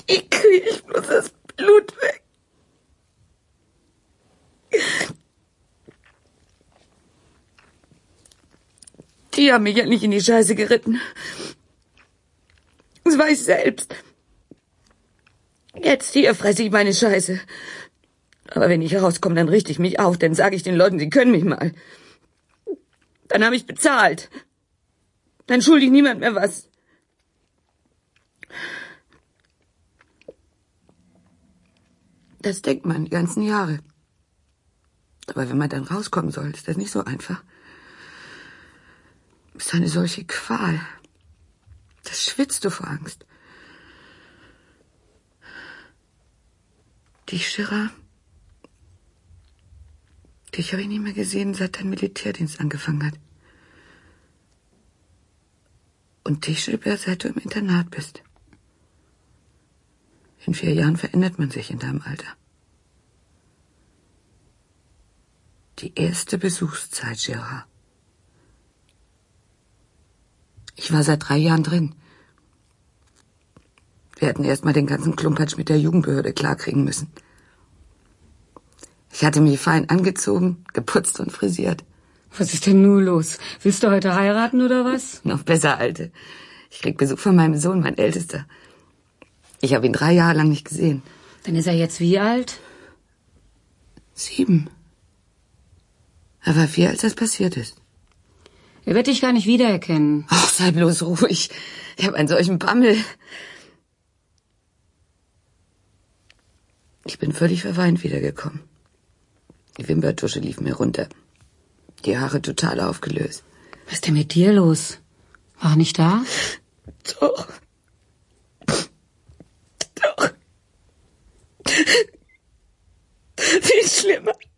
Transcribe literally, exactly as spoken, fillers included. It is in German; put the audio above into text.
Ich kriege bloß das Blut weg. Die haben mich ja nicht in die Scheiße geritten. Das war ich selbst. Jetzt hier fresse ich meine Scheiße. Aber wenn ich rauskomme, dann richte ich mich auf. Dann sage ich den Leuten, sie können mich mal. Dann habe ich bezahlt. Dann schulde ich niemand mehr was. Das denkt man die ganzen Jahre. Aber wenn man dann rauskommen soll, ist das nicht so einfach. Das ist eine solche Qual. Das schwitzt du vor Angst. Die Schirra, dich habe ich nicht mehr gesehen, seit dein Militärdienst angefangen hat. Und dich, Gilbert, seit du im Internat bist. In vier Jahren verändert man sich in deinem Alter. Die erste Besuchszeit, Gérard. Ich war seit drei Jahren drin. Wir hätten erst mal den ganzen Klumpatsch mit der Jugendbehörde klarkriegen müssen. Ich hatte mich fein angezogen, geputzt und frisiert. Was ist denn nun los? Willst du heute heiraten oder was? Noch besser, Alte. Ich krieg Besuch von meinem Sohn, mein Ältester. Ich habe ihn drei Jahre lang nicht gesehen. Dann ist er jetzt wie alt? Sieben. Er war vier, als das passiert ist. Er wird dich gar nicht wiedererkennen. Ach, sei bloß ruhig. Ich habe einen solchen Bammel. Ich bin völlig verweint wiedergekommen. Die Wimperntusche lief mir runter. Die Haare total aufgelöst. Was ist denn mit dir los? War er nicht da? Doch. Doch. Viel schlimmer.